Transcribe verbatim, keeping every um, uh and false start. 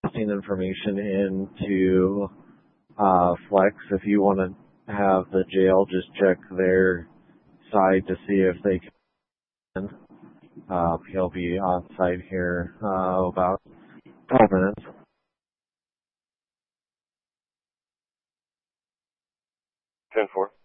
passing information into uh, Flex. If you want to have the jail just check their side to see if they can. Uh, he'll be on site here uh, about twelve minutes. ten four.